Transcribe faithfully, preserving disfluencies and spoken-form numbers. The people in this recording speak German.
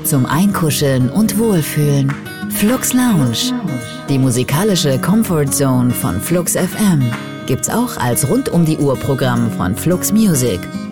zum Einkuscheln und Wohlfühlen. Flux Lounge, die musikalische Comfort Zone von Flux F M, gibt's auch als Rund-um-die-Uhr-Programm von Flux Music.